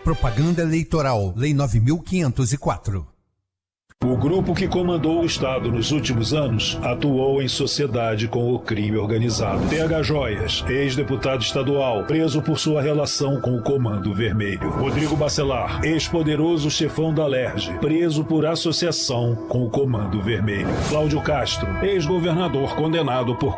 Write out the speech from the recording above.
Propaganda eleitoral. Lei 9.504. O grupo que comandou o Estado nos últimos anos atuou em sociedade com o crime organizado. TH Joias, ex-deputado estadual, preso por sua relação com o Comando Vermelho. Rodrigo Bacelar, ex-poderoso chefão da Alerj, preso por associação com o Comando Vermelho. Cláudio Castro, ex-governador condenado por